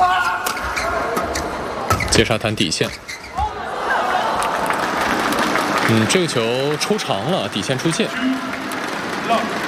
接沙滩底线。这个球抽长了，底线出界。